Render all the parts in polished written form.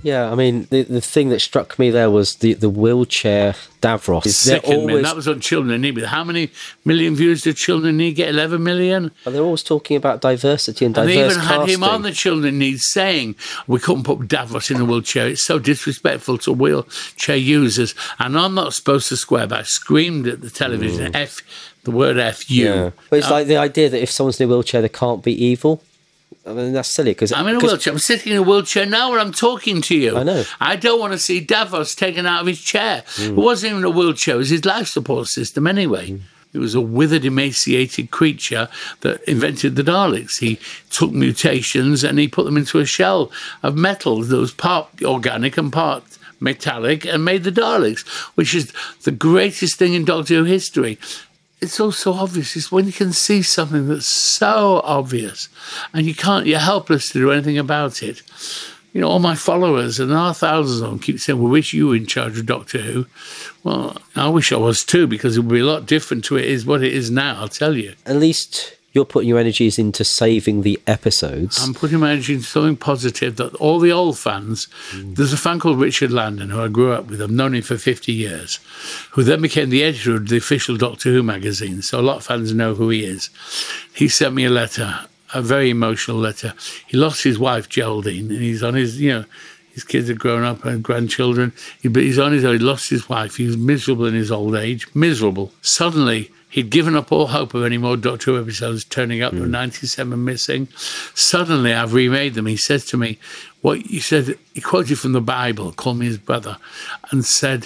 Yeah, I mean, the thing that struck me there was the wheelchair Davros. Man. That was on Children in Need. But how many million views did Children in Need get? 11 million? But they're always talking about diversity and diverse casting. And they even casting. had him on the Children in Need saying, we couldn't put Davros in a wheelchair. It's so disrespectful to wheelchair users. And I'm not supposed to swear, but I screamed at the television, the word F you. Yeah. But it's like the idea that if someone's in a wheelchair, they can't be evil. I mean, that's silly. Because I'm in a wheelchair. I'm sitting in a wheelchair now when I'm talking to you. I know. I don't want to see Davros taken out of his chair. It wasn't even a wheelchair. It was his life support system anyway. It was a withered, emaciated creature that invented the Daleks. He took mutations and he put them into a shell of metal that was part organic and part metallic and made the Daleks, which is the greatest thing in Doctor Who history. It's also obvious. It's when you can see something that's so obvious and you're helpless to do anything about it. You know, all my followers, and there are thousands of them, keep saying, we wish you were in charge of Doctor Who. Well, I wish I was too, because it would be a lot different to what it is now, I'll tell you. At least you're putting your energies into saving the episodes. I'm putting my energy into something positive that all the old fans, there's a fan called Richard Landon, who I grew up with, I've known him for 50 years, who then became the editor of the official Doctor Who magazine, so a lot of fans know who he is. He sent me a letter, a very emotional letter. He lost his wife, Geraldine, and he's on his, his kids have grown up and grandchildren, but he's on his own. He lost his wife. He was miserable in his old age, miserable. Suddenly, he'd given up all hope of any more Doctor Who episodes turning up. There were 97 missing. Suddenly, I've remade them. He says to me, he quoted from the Bible, called me his brother, and said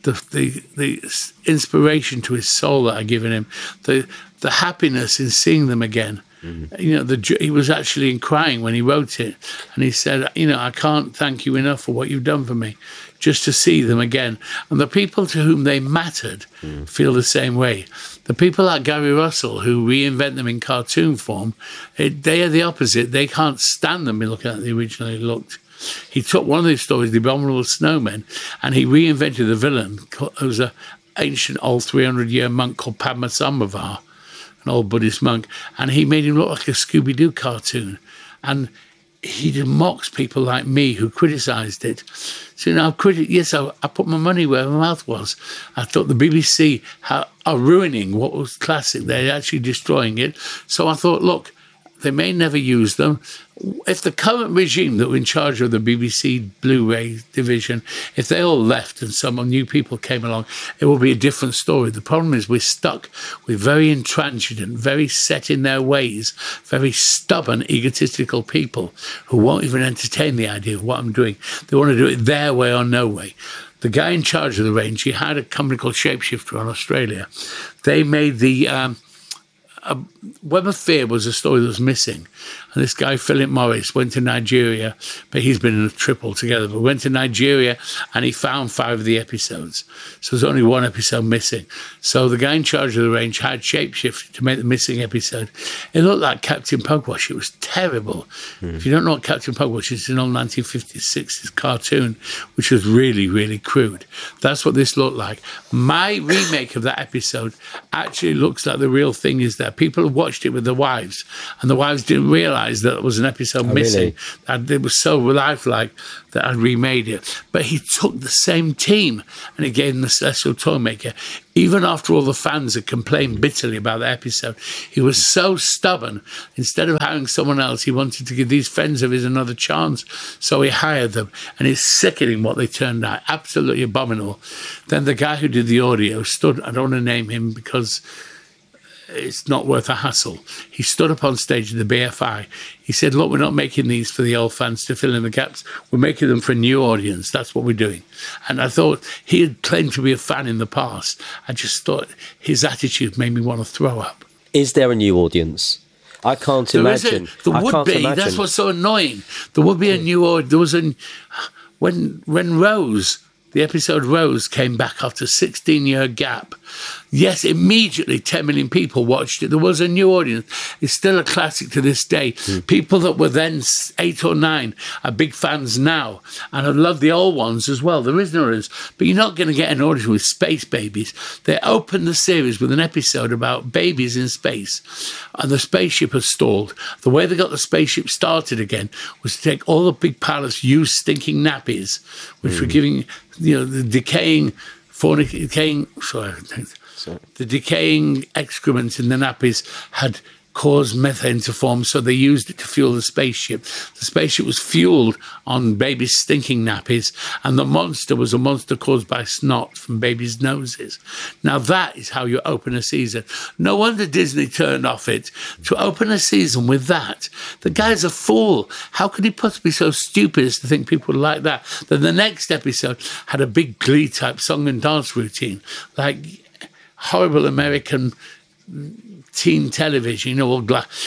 the inspiration to his soul that I'd given him, the happiness in seeing them again. He was actually crying when he wrote it. And he said, I can't thank you enough for what you've done for me, just to see them again. And the people to whom they mattered feel the same way. The people like Gary Russell, who reinvent them in cartoon form, they are the opposite. They can't stand them looking at they originally looked. He took one of these stories, The Abominable Snowmen, and he reinvented the villain. It was an ancient old 300-year monk called Padmasambhava, an old Buddhist monk, and he made him look like a Scooby-Doo cartoon. And he mocks people like me who criticised it. So I put my money where my mouth was. I thought the BBC are ruining what was classic. They're actually destroying it. So I thought, look, they may never use them. If the current regime that were in charge of the BBC Blu-ray division, if they all left and some new people came along, it will be a different story. The problem is we're stuck with very intransigent, very set in their ways, very stubborn, egotistical people who won't even entertain the idea of what I'm doing. They want to do it their way or no way. The guy in charge of the range, he had a company called Shapeshifter in Australia. They made the... Web of Fear was a story that was missing. And this guy, Philip Morris, went to Nigeria, but he's been in a trip altogether, but went to Nigeria and he found 5 of the episodes. So there's only 1 episode missing. So the guy in charge of the range had Shapeshifter to make the missing episode. It looked like Captain Pugwash. It was terrible. If you don't know what Captain Pugwash is, it's an old 1956 cartoon, which was really, really crude. That's what this looked like. My remake of that episode actually looks like the real thing is there. People have watched it with their wives, and the wives didn't realise that it was an episode missing. Really? It was so lifelike that I'd remade it. But he took the same team and he gave them the Celestial Toymaker. Even after all the fans had complained bitterly about the episode, he was so stubborn. Instead of hiring someone else, he wanted to give these friends of his another chance. So he hired them. And it's sickening what they turned out. Absolutely abominable. Then the guy who did the audio stood, I don't want to name him because it's not worth a hassle. He stood up on stage at the BFI. He said, look, we're not making these for the old fans to fill in the gaps. We're making them for a new audience. That's what we're doing. And I thought he had claimed to be a fan in the past. I just thought his attitude made me want to throw up. Is there a new audience? I can't imagine. There would be. That's what's so annoying. There would be a new audience. There was when Rose... The episode Rose came back after a 16-year gap. Yes, immediately 10 million people watched it. There was a new audience. It's still a classic to this day. People that were then 8 or 9 are big fans now, and I love the old ones as well. There is no audience, but you're not going to get an audience with Space Babies. They opened the series with an episode about babies in space, and the spaceship has stalled. The way they got the spaceship started again was to take all the big pilots' used stinking nappies, which were giving, the decaying excrement in the nappies had caused methane to form, so they used it to fuel the spaceship. The spaceship was fueled on babies' stinking nappies, and the monster was a monster caused by snot from babies' noses. Now that is how you open a season. No wonder Disney turned off it. To open a season with that, the guy's a fool. How could he possibly be so stupid as to think people would like that? Then the next episode had a big Glee-type song and dance routine, like horrible American teen television, all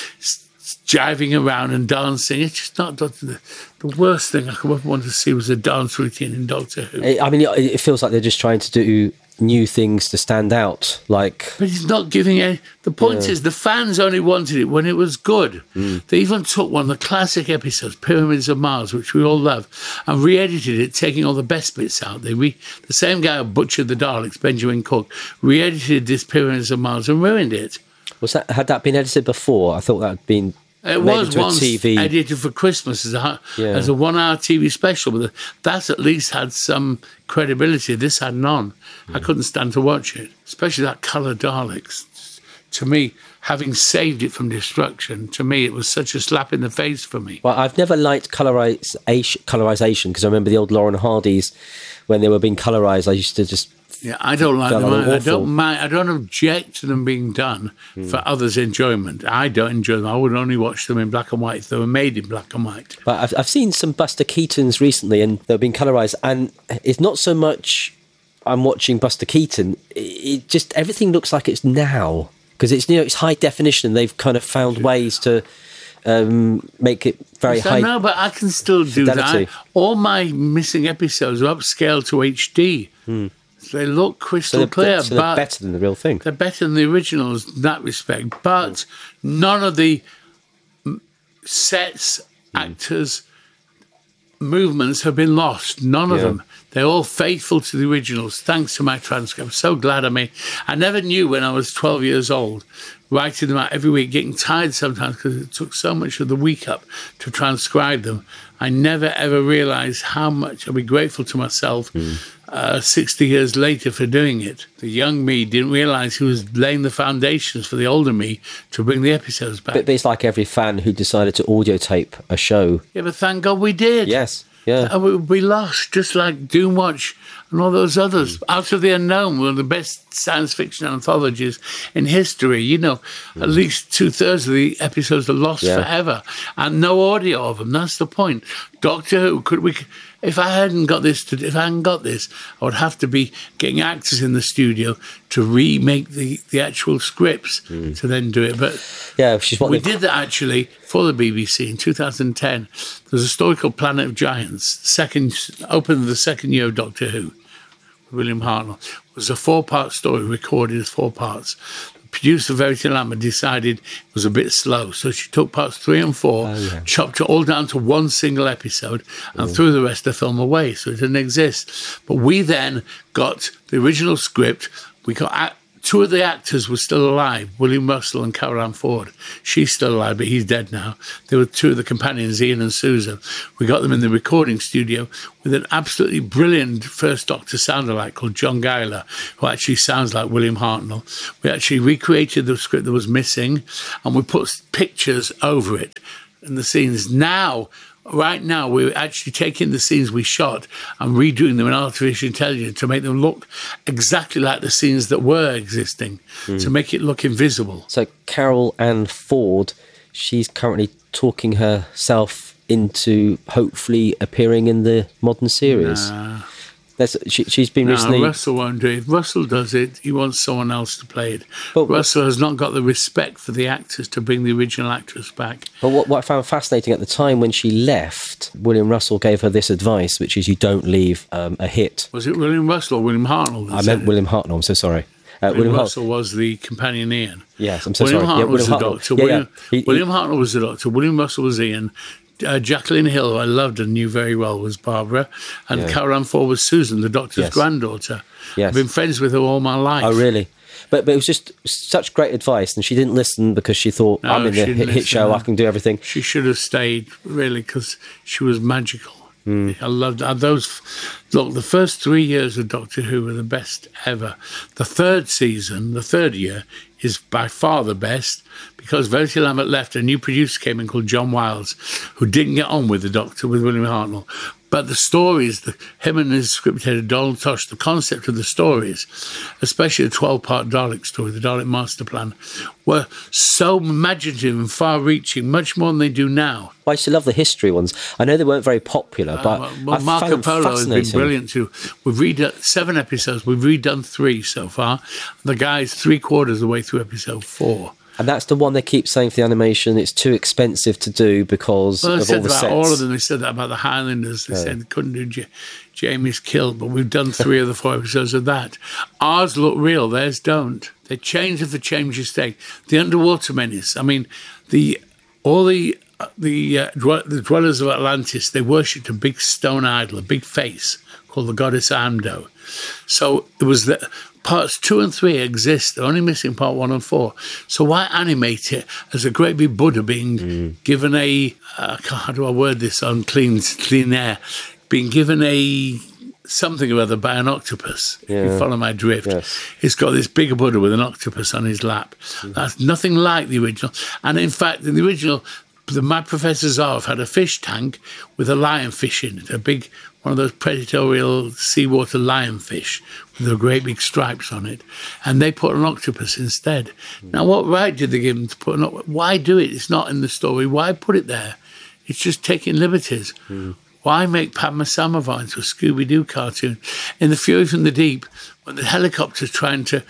jiving around and dancing. It's just not the worst thing I could ever want to see was a dance routine in Doctor Who. I mean, it feels like they're just trying to do new things to stand out. But he's not giving any. The point is, the fans only wanted it when it was good. They even took one of the classic episodes, Pyramids of Mars, which we all love, and re-edited it, taking all the best bits out. The same guy who butchered the Daleks, Benjamin Cook, re-edited this Pyramids of Mars and ruined it. Had that been edited before? I thought that had been. It was once edited for Christmas as a 1-hour TV special, but that's at least had some credibility. This had none. I couldn't stand to watch it, especially that colour Daleks. To me, having saved it from destruction, to me, it was such a slap in the face for me. Well, I've never liked colorization because I remember the old Laurel and Hardys, when they were being colorized, I used to just... Yeah, I don't like them. I don't mind. I don't object to them being done for others' enjoyment. I don't enjoy them. I would only watch them in black and white if they were made in black and white. But I've seen some Buster Keatons recently, and they've been colorized, and it's not so much I'm watching Buster Keaton. It just everything looks like it's now because it's high definition. They've kind of found ways to make it very high. No, but I can still do fidelity. that. All my missing episodes are upscaled to HD. They look crystal clear. So they're better than the real thing. They're better than the originals in that respect. But none of the sets, actors, movements have been lost. None of them. They're all faithful to the originals, thanks to my transcript. I'm so glad I never knew when I was 12 years old, writing them out every week, getting tired sometimes because it took so much of the week up to transcribe them. I never, ever realised how much I'll be grateful to myself 60 years later for doing it. The young me didn't realise he was laying the foundations for the older me to bring the episodes back. But it's like every fan who decided to audio tape a show. Yeah, but thank God we did. Yes. Yeah. We lost, just like Doomwatch and all those others. Out of the Unknown, one of the best science fiction anthologies in history. At least 2/3 of the episodes are lost forever, and no audio of them. That's the point. Doctor Who, if I hadn't got this, I would have to be getting actors in the studio to remake the actual scripts to then do it. But we did that actually for the BBC in 2010. There's a story called Planet of Giants, opened the second year of Doctor Who. William Hartnell. It was a 4-part story recorded as 4 parts. The producer, Verity Lambert, decided it was a bit slow, so she took parts 3 and 4, chopped it all down to one single episode, and threw the rest of the film away, so it didn't exist. But we then got the original script. We got 2 of the actors were still alive, William Russell and Carole Ann Ford. She's still alive, but he's dead now. They were 2 of the companions, Ian and Susan. We got them in the recording studio with an absolutely brilliant First Doctor sound-alike called John Guyler, who actually sounds like William Hartnell. We actually recreated the script that was missing, and we put pictures over it in the scenes. Right now, we're actually taking the scenes we shot and redoing them in artificial intelligence to make them look exactly like the scenes that were existing, to make it look invisible. So Carole Ann Ford, she's currently talking herself into hopefully appearing in the modern series. She's been recently... Russell won't do it. If Russell does it, he wants someone else to play it. But Russell has not got the respect for the actors to bring the original actress back. But what I found fascinating at the time when she left, William Russell gave her this advice, which is you don't leave a hit. Was it William Russell or William Hartnell? I meant William Hartnell, I'm so sorry. William Russell was the companion Ian. Yes, I'm so William sorry. Hartnell was the doctor. William Hartnell. Hartnell was the doctor. William Russell was Ian. Jacqueline Hill, who I loved and knew very well, was Barbara. And Carol Ann Ford was Susan, the doctor's granddaughter. Yes. I've been friends with her all my life. Oh, really? But it was just such great advice, and she didn't listen because she thought, I'm in the hit show, I can do everything. She should have stayed, really, because she was magical. I loved those. Look, the first 3 years of Doctor Who were the best ever. The third season, the third year, is by far the best because Verity Lambert left. A new producer came in called John Wiles, who didn't get on with the Doctor, with William Hartnell. But the stories, him and his script editor, Donald Tosh, the concept of the stories, especially the 12-part Dalek story, the Dalek Master Plan, were so imaginative and far-reaching, much more than they do now. I used to love the history ones. I know they weren't very popular, but Marco Polo has been brilliant too. We've redone 7 episodes. We've redone 3 so far. The guy's 3/4 of the way through episode 4. And that's the one they keep saying for the animation, it's too expensive to do because of all the sets. All of them, they said that about the Highlanders. They said they couldn't do Jamie's Kill, but we've done 3 of the 4 episodes of that. Ours look real, theirs don't. They change if they change your stake. The Underwater Menace, I mean, the dwellers of Atlantis, they worshipped a big stone idol, a big face called the goddess Amdo. So it was that parts 2 and 3 exist. They're only missing part 1 and 4. So why animate it as a great big Buddha being given a how do I word this on clean air? Being given a something or other by an octopus. If you follow my drift. Yes. It's got this big Buddha with an octopus on his lap. That's nothing like the original. And in fact, in the original, my Professor Zarf had a fish tank with a lionfish in it, a big, one of those predatorial seawater lionfish with the great big stripes on it, and they put an octopus instead. Now, what right did they give them to put an octopus? Why do it? It's not in the story. Why put it there? It's just taking liberties. Why make Padma Samovar into a Scooby-Doo cartoon? In The Fury from the Deep, when the helicopter's trying to...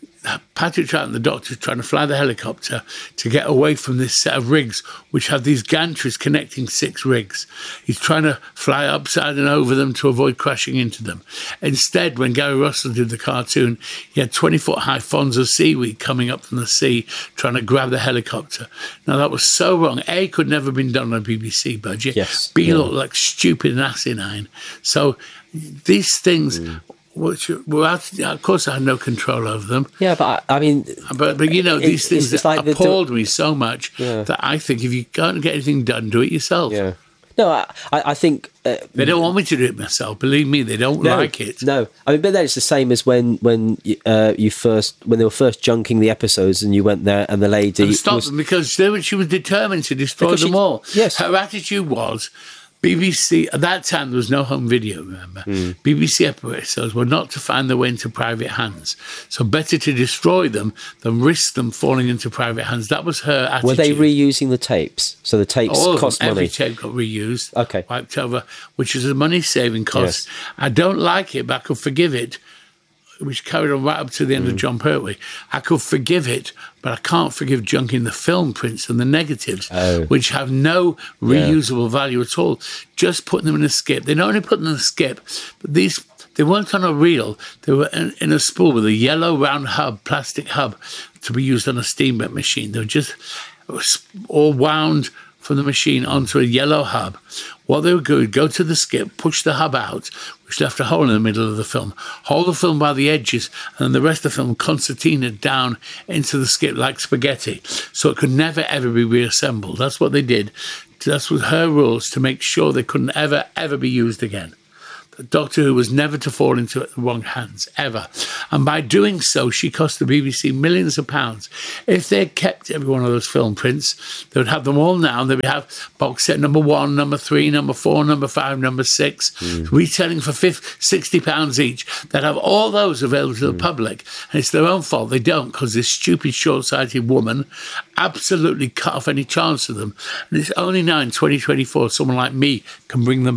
Patrick Troughton, the doctor, is trying to fly the helicopter to get away from this set of rigs, which have these gantries connecting 6 rigs. He's trying to fly upside and over them to avoid crashing into them. Instead, when Gary Russell did the cartoon, he had 20-foot-high fronds of seaweed coming up from the sea, trying to grab the helicopter. Now, that was so wrong. A, could never have been done on a BBC budget. Yes. B, looked like stupid and asinine. So these things... which were out, of course, I had no control over them. Yeah, but I mean... But you know, these things it's like appalled me so much that I think if you can't get anything done, do it yourself. Yeah. No, I think... they don't want me to do it myself. Believe me, they don't like it. No. I mean, but then it's the same as when they were first junking the episodes and you went there and the lady... And stopped them because she was determined to destroy them all. Yes. Her attitude was... BBC, at that time, there was no home video, remember? BBC episodes were not to find their way into private hands. So better to destroy them than risk them falling into private hands. That was her attitude. Were they reusing the tapes? So the tapes cost money? Every tape got reused, okay, wiped over, which is a money-saving cost. Yes. I don't like it, but I could forgive it, which carried on right up to the end of John Pertwee. I could forgive it, but I can't forgive junking the film prints and the negatives, which have no reusable value at all. Just putting them in a skip. They not only put them in a skip, but they weren't on a reel. They were in a spool with a yellow round hub, plastic hub, to be used on a steamboat machine. They were just all wound from the machine onto a yellow hub. What they would do is go to the skip, push the hub out, which left a hole in the middle of the film, hold the film by the edges, and then the rest of the film concertinaed down into the skip like spaghetti, so it could never, ever be reassembled. That's what they did. That was her rules to make sure they couldn't ever, ever be used again. Doctor Who was never to fall into the wrong hands, ever. And by doing so, she cost the BBC millions of pounds. If they had kept every one of those film prints, they would have them all now. They would have box set number 1, number 3, number 4, number 5, number 6, retailing for £60 each. They'd have all those available to the public. And it's their own fault they don't, because this stupid, short-sighted woman absolutely cut off any chance of them. And it's only now in 2024 someone like me can bring them